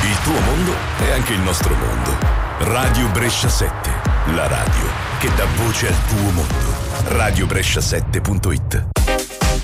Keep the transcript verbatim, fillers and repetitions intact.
Il tuo mondo è anche il nostro mondo. Radio Brescia sette, la radio che dà voce al tuo mondo. radio brescia sette punto it.